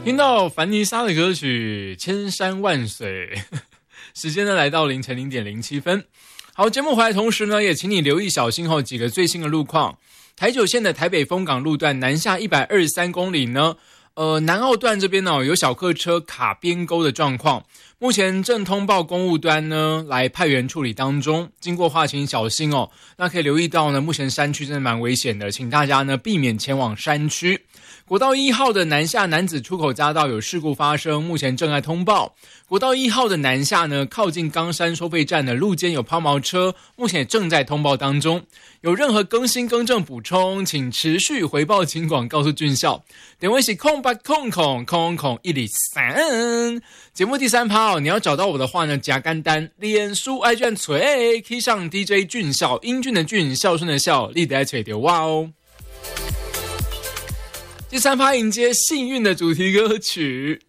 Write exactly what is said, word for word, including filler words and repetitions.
听到凡妮莎的歌曲《千山万水》，时间呢来到凌晨零点零七分。好，节目回来同时呢，也请你留意小心后几个最新的路况。台九线的台北丰港路段南下一百二十三公里呢，呃，南澳段这边呢、哦、有小客车卡边沟的状况，目前正通报公务端呢来派员处理当中，经过话请小心哦。那可以留意到呢，目前山区真的蛮危险的，请大家呢避免前往山区。国道一号的南下楠梓出口匝道有事故发生，目前正在通报。国道一号的南下呢，靠近冈山收费站的路肩有抛锚车，目前也正在通报当中。有任何更新更正补充，请持续回报警广告诉俊孝。点位是空八空空空空一里三。节目第三趴哦，你要找到我的话呢，加干单，脸书爱卷锤，可以上 D J 俊孝，英俊的俊，孝顺的孝，你得爱锤丢哇哦。第三趴迎接幸运的主题歌曲，